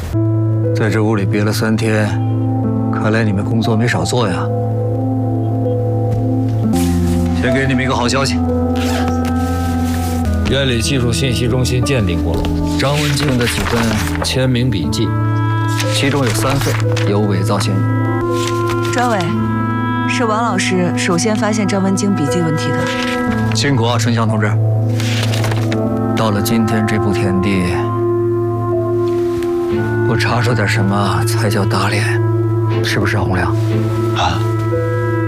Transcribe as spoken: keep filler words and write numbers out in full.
在这屋里憋了三天，看来你们工作没少做呀。先给你们一个好消息， 院里技术信息中心鉴定过了张文静的几份签名笔记， 其中有三份有伪造嫌疑。 专委，是王老师首先发现张文京笔记问题的。 辛苦啊，春香同志。到了今天这步田地，不查出点什么才叫打脸，是不是啊，洪亮？ 啊。